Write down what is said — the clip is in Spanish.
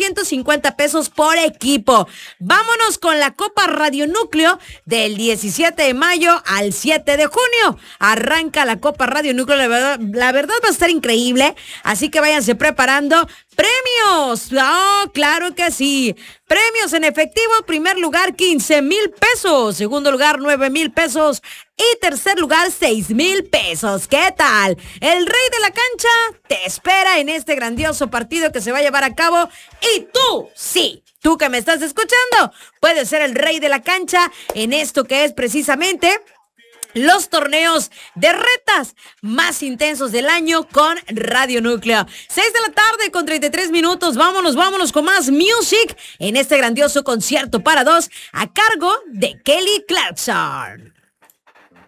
250 pesos por equipo. Vámonos con la Copa Radio Núcleo del 17 de mayo al 7 de junio. Arranca la Copa Radio Núcleo, la verdad va a estar increíble, así que váyanse preparando. ¡Premios! ¡Oh, claro que sí! Premios en efectivo, primer lugar 15,000 pesos, segundo lugar 9,000 pesos y tercer lugar 6,000 pesos. ¿Qué tal? El rey de la cancha te espera en este grandioso partido que se va a llevar a cabo y tú, sí, tú que me estás escuchando, puedes ser el rey de la cancha en esto que es precisamente los torneos de retas más intensos del año con Radio Núcleo. 6 de la tarde con 33 minutos. Vámonos con más music en este grandioso concierto para dos a cargo de Kelly Clarkson.